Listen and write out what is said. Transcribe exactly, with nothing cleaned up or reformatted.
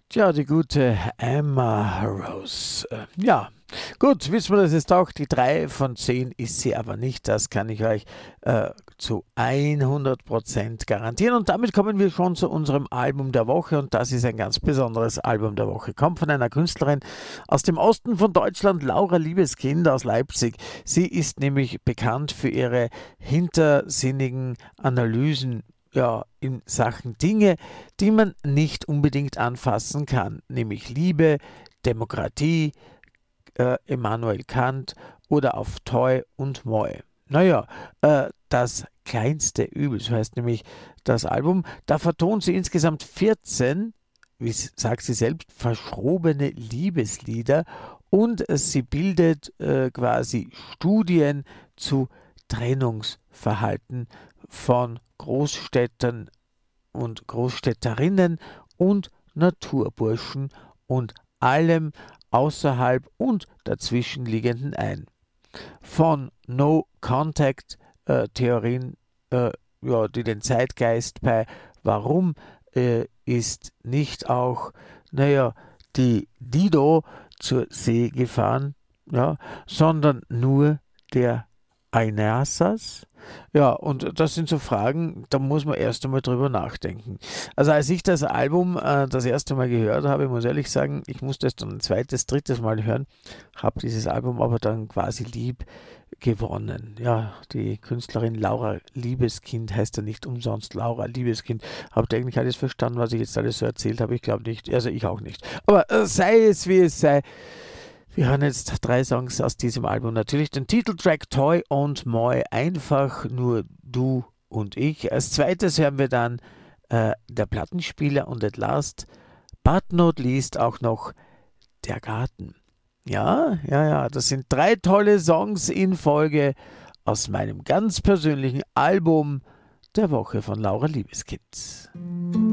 Tja, die gute Emma Rose. Äh, Ja, gut, wissen wir das jetzt auch. Die drei von zehn ist sie aber nicht. Das kann ich euch äh, zu hundert Prozent garantieren. Und damit kommen wir schon zu unserem Album der Woche. Und das ist ein ganz besonderes Album der Woche. Kommt von einer Künstlerin aus dem Osten von Deutschland, Laura Liebeskind aus Leipzig. Sie ist nämlich bekannt für ihre hintersinnigen Analysen, ja, in Sachen Dinge, die man nicht unbedingt anfassen kann, nämlich Liebe, Demokratie, äh, Immanuel Kant oder auf Toi und Moi. Naja, äh, das kleinste Übel, so heißt nämlich das Album. Da vertont sie insgesamt vierzehn, wie s- sagt sie selbst, verschrobene Liebeslieder, und äh, sie bildet äh, quasi Studien zu Trennungsverhalten von Großstädtern und Großstädterinnen und Naturburschen und allem außerhalb und dazwischen liegenden ein. Von No-Contact-Theorien, äh, ja, die den Zeitgeist bei Warum äh, ist nicht auch, naja, die Dido zur See gefahren, ja, sondern nur der Ainassas? Ja, und das sind so Fragen, da muss man erst einmal drüber nachdenken. Also als ich das Album äh, das erste Mal gehört habe, muss ehrlich sagen, ich musste es dann ein zweites, drittes Mal hören, habe dieses Album aber dann quasi lieb gewonnen. Ja, die Künstlerin Laura Liebeskind heißt ja nicht umsonst Laura Liebeskind. Habt ihr eigentlich alles verstanden, was ich jetzt alles so erzählt habe? Ich glaube nicht, also ich auch nicht. Aber äh, sei es wie es sei, wir hören jetzt drei Songs aus diesem Album. Natürlich den Titeltrack Toy und Moi, einfach nur du und ich. Als zweites hören wir dann äh, der Plattenspieler und at last, but not least auch noch der Garten. Ja, ja, ja, das sind drei tolle Songs in Folge aus meinem ganz persönlichen Album der Woche von Laura Liebeskind.